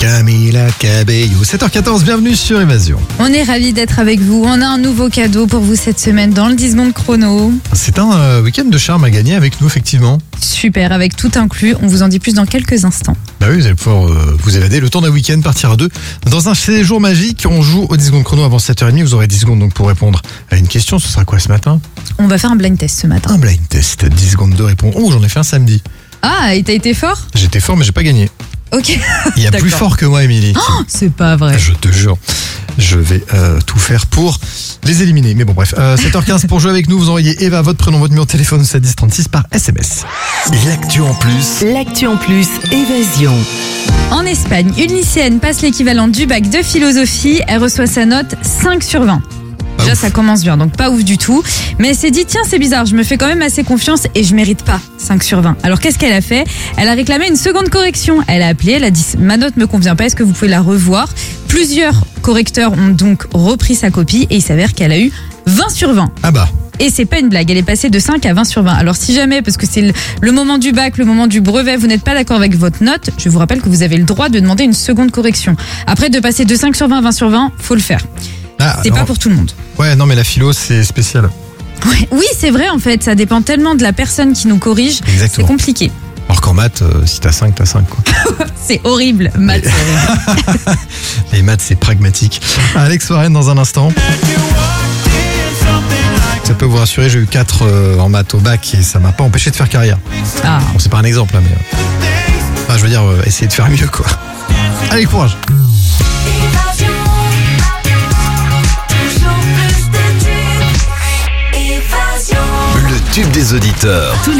Camila Cabello, 7h14, bienvenue sur Évasion. On est ravis d'être avec vous. On a un nouveau cadeau pour vous cette semaine dans le 10 secondes chrono. C'est un week-end de charme à gagner avec nous, effectivement. Super, avec tout inclus. On vous en dit plus dans quelques instants. Bah oui, vous allez pouvoir vous évader le temps d'un week-end, partir à deux. Dans un séjour magique, on joue au 10 secondes chrono avant 7h30. Vous aurez 10 secondes donc pour répondre à une question. Ce sera quoi ce matin? On va faire un blind test ce matin. Un blind test, 10 secondes de répondre. Oh, j'en ai fait un samedi. Ah, et t'as été fort? J'étais fort, mais j'ai pas gagné. Ok. Il y a plus fort que moi, Émilie. Oh, c'est pas vrai. Je te jure, je vais tout faire pour les éliminer. Mais bon, bref, 7h15 pour jouer avec nous. Vous envoyez Eva, votre prénom, votre numéro de téléphone au 71036 par SMS. L'actu en plus. L'actu en plus, Évasion. En Espagne, une lycéenne passe l'équivalent du bac de philosophie. Elle reçoit sa note 5 sur 20. Déjà, ça commence bien, donc pas ouf du tout. Mais elle s'est dit, tiens, c'est bizarre, je me fais quand même assez confiance et je mérite pas 5 sur 20. Alors, qu'est-ce qu'elle a fait? Elle a réclamé une seconde correction. Elle a appelé, elle a dit, ma note me convient pas, est-ce que vous pouvez la revoir? Plusieurs correcteurs ont donc repris sa copie et il s'avère qu'elle a eu 20 sur 20. Ah bah. Et c'est pas une blague, elle est passée de 5 à 20 sur 20. Alors si jamais, parce que c'est le moment du bac, le moment du brevet, vous n'êtes pas d'accord avec votre note, je vous rappelle que vous avez le droit de demander une seconde correction. Après, de passer de 5 sur 20 à 20 sur 20, faut le faire. C'est pas pour tout le monde. Ouais, non, mais la philo, c'est spécial. Ouais, oui, c'est vrai en fait, ça dépend tellement de la personne qui nous corrige. Exactement. C'est compliqué. Alors qu'en maths, si t'as 5, t'as 5, quoi. C'est horrible, maths, c'est horrible. Les maths, c'est pragmatique. Alex Warren dans un instant. Ça peut vous rassurer, j'ai eu 4 en maths au bac et ça m'a pas empêché de faire carrière. Ah. Bon, c'est pas un exemple, là, mais... Enfin, je veux dire, essayer de faire mieux, quoi. Allez, courage. Le tube des auditeurs.